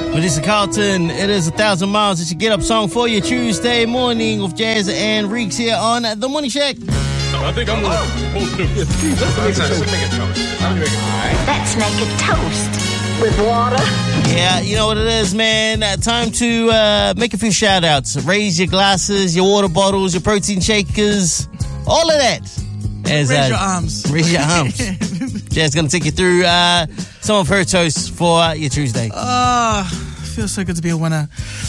Melissa Carlton, it is 1,000 miles. It's a get up song for you Tuesday morning with Jazz and Reeks here on The Morning Shack. I think I'm going to post too. Let's make a toast. Let's make a toast with water. Yeah, you know what it is, man. Time to make a few shout outs. Raise your glasses, your water bottles, your protein shakers, all of that. Raise your arms. Raise your arms. Jazz going to take you through some of her toasts for your Tuesday. Feels so good to be a winner.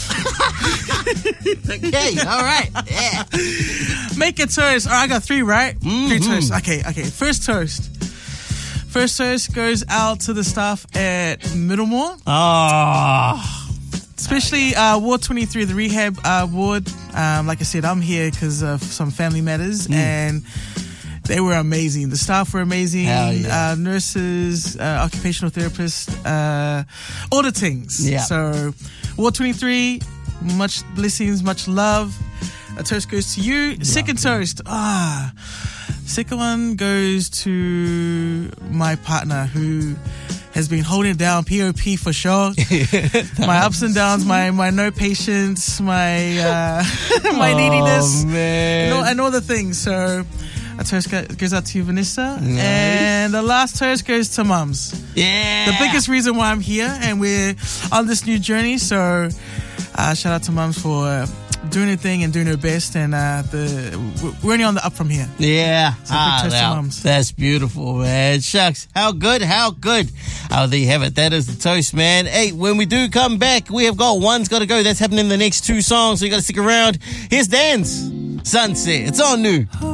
Okay, all right. Yeah. Make a toast. I got 3, right? Mm-hmm. 3 toasts. Okay. First toast goes out to the staff at Middlemore. Especially Ward 23, the rehab ward. Like I said, I'm here because of some family matters, and they were amazing. The staff were amazing. Yeah. Nurses, occupational therapists, all the things. Yeah. So, Ward 23, much blessings, much love. A toast goes to you. Second toast. Second one goes to my partner who has been holding it down, POP for sure. My ups and downs, my no patience, my my neediness, man. and all the things. So a toast goes out to you, Vanessa. Nice. And the last toast goes to mums. Yeah. The biggest reason why I'm here and we're on this new journey. So shout out to mums for doing her thing and doing her best, and we're only on the up from here. Yeah. So big toast to mums. That's beautiful, man. Shucks. How good. Oh, there you have it. That is the toast, man. Hey, when we do come back, we have got One's Gotta Go. That's happening in the next 2 songs, so you gotta stick around. Here's Dan's Sunset. It's all new.